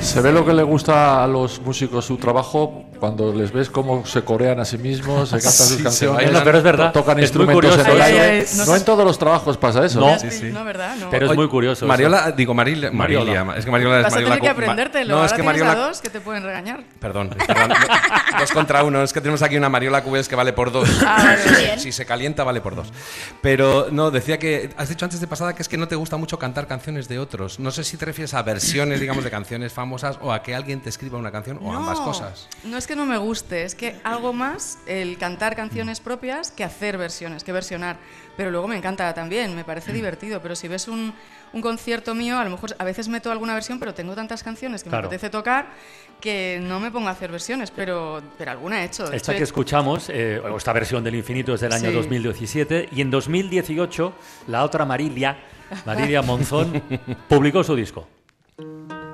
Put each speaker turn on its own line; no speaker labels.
Se ve lo que le gusta a los músicos su trabajo cuando les ves cómo se corean a sí mismos, se cantan sus canciones,
no, pero es verdad,
tocan
es muy
instrumentos
curioso.
en el
Ay,
aire.
no
No
sé.
en todos los trabajos pasa eso.
No.
No, ¿verdad? No.
Pero es muy curioso.
Marilia, Marilia. Es que Mariola es
Vas a
Mariola.
tener que aprendértelo.
No,
Ahora
es que
tienes
Mariola.
a dos que te pueden regañar.
Perdón. 2 contra 1. Es que tenemos aquí una Mariola Cubes que vale por 2.
Bien.
Si se calienta, vale por 2. Pero no, decía que has dicho antes de pasada que es que no te gusta mucho cantar canciones de otros. No sé si te refieres a versiones, digamos, de canciones famosas o a que alguien te escriba una canción o ambas cosas.
No es que no me guste, es que algo más el cantar canciones propias que hacer versiones, que versionar. Pero luego me encanta también, me parece divertido. Pero si ves un concierto mío, a lo mejor a veces meto alguna versión, pero tengo tantas canciones que me apetece tocar que no me pongo a hacer versiones, pero alguna he hecho.
Esta que escuchamos, esta versión del Infinito es del año 2017, y en 2018 la otra Marilia Monzón publicó su disco.